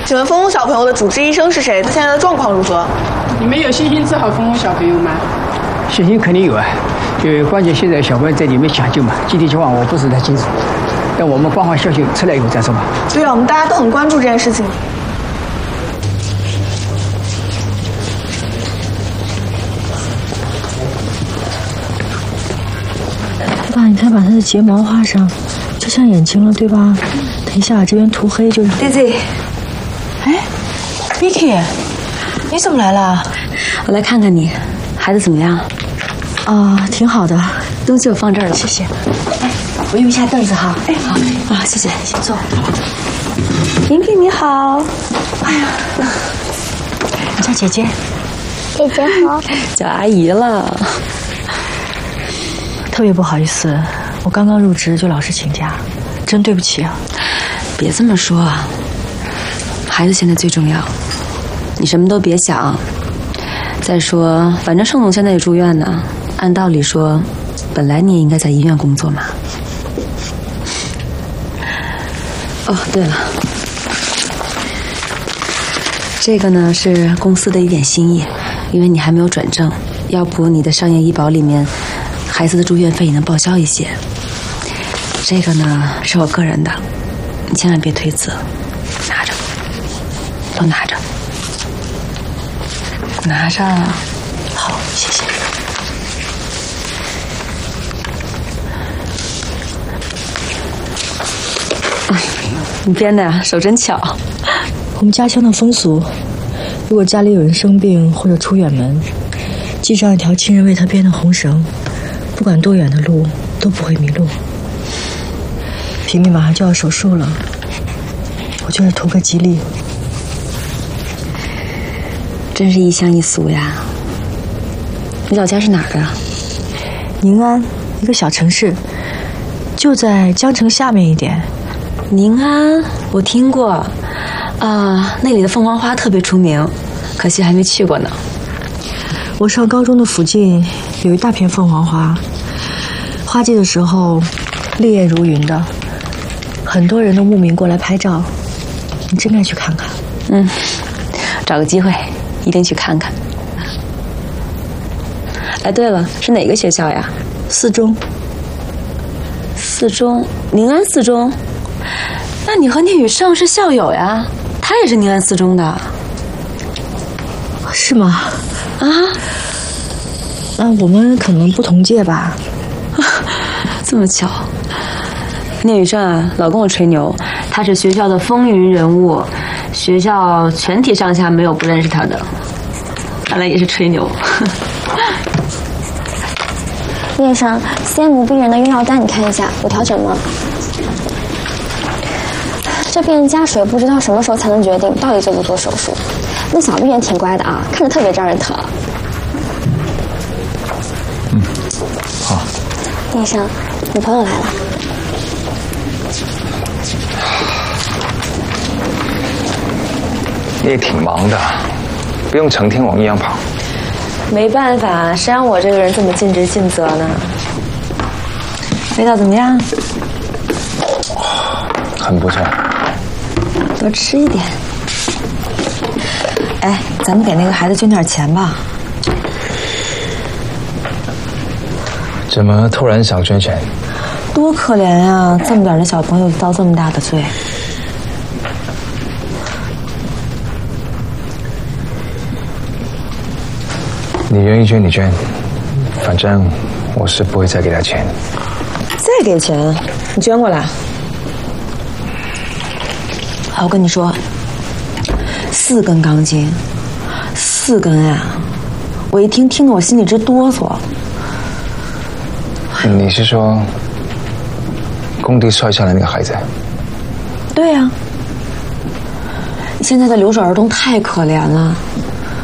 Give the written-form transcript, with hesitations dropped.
请问峰峰小朋友的主治医生是谁？他现在的状况如何？ 你们有信心治好峰峰小朋友吗？ 信心肯定有啊，因为关键现在小朋友在里面抢救嘛，具体情况我不是太清楚。等我们官方消息出来以后再说吧。 对了，我们大家都很关注这件事情。 爸，你看把他的睫毛画上，就像眼睛了，对吧？等一下把这边涂黑就是。 Daisy， 哎 ，Vicky， 你怎么来了？ 我来看看你，孩子怎么样？ 啊，挺好的， 东西我放这儿了， 谢谢。哎，我用一下凳子哈。哎，好啊，谢谢， 先坐。 莹莹你好。 哎呀，你叫姐姐。 姐姐好。 叫阿姨了。 特别不好意思，我刚刚入职就老是请假，真对不起啊。 别这么说啊，孩子现在最重要，你什么都别想。再说，反正盛总现在也住院呢，按道理说，本来你也应该在医院工作嘛。哦，对了，这个呢是公司的一点心意，因为你还没有转正，要不你的商业医保里面孩子的住院费也能报销一些。这个呢是我个人的，你千万别推辞，拿着，都拿着，拿着。 好，谢谢。 你编的呀，手真巧。 我们家乡的风俗，如果家里有人生病或者出远门，系上一条亲人为他编的红绳，不管多远的路都不会迷路。平民马上就要手术了，我就是图个吉利。 真是一乡一俗呀。你老家是哪儿的？ 宁安，一个小城市，就在江城下面一点。 宁安，我听过，啊，那里的凤凰花特别出名，可惜还没去过呢。 我上高中的附近有一大片凤凰花，花季的时候烈焰如云的，很多人都慕名过来拍照，你真该去看看。 嗯，找个机会一定去看看。哎，对了，是哪个学校呀？ 四中。 四中，宁安四中。那你和聂宇胜是校友呀？他也是宁安四中的。 是吗？ 啊？ 那我们可能不同届吧。 这么巧。聂宇胜啊，老跟我吹牛，他是学校的风云人物，学校全体上下没有不认识他的。看来也是吹牛。 叶生，CM 病人的用药单你看一下，有调整吗？这病人加水不知道什么时候才能决定到底做不做手术。那小病人挺乖的啊，看着特别招人疼。 嗯，好。 叶生，你朋友来了。 你也挺忙的，不用成天往医院跑。 没办法，谁让我这个人这么尽职尽责呢？味道怎么样？ 很不错。 多吃一点。哎，咱们给那个孩子捐点钱吧。 怎么突然想捐钱？ 多可怜呀，这么点的小朋友遭这么大的罪。 你愿意捐你捐，反正我是不会再给他钱。 再给钱？你捐过来。好，我跟你说，4根钢筋，4根啊！我一听得我心里直哆嗦。 你是说工地摔下来那个孩子？ 对呀。现在的留守儿童太可怜了，